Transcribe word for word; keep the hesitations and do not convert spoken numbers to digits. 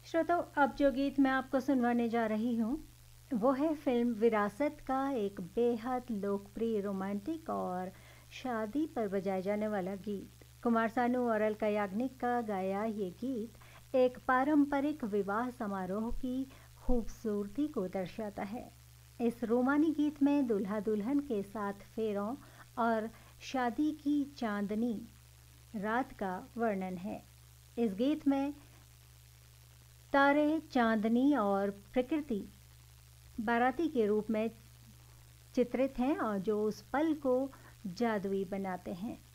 श्रोताओ, अब जो गीत मैं आपको सुनवाने जा रही हूँ वो है फिल्म विरासत का एक बेहद लोकप्रिय रोमांटिक और शादी पर बजाया जाने वाला गीत। कुमार सानू और अलका याग्निक का गाया ये गीत एक पारंपरिक विवाह समारोह की खूबसूरती को दर्शाता है। इस रोमानी गीत में दूल्हा दुल्हन के साथ फेरों और शादी की चांदनी रात का वर्णन है। इस गीत में तारे, चांदनी और प्रकृति बाराती के रूप में चित्रित हैं और जो उस पल को जादुई बनाते हैं।